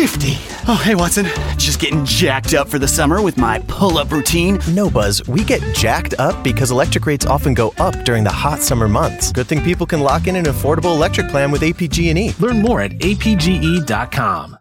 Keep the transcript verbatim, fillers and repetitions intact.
fifty. Oh, hey, Watson. Just getting jacked up for the summer with my pull-up routine. No, Buzz. We get jacked up because electric rates often go up during the hot summer months. Good thing people can lock in an affordable electric plan with A P G and E. Learn more at A P G E dot com.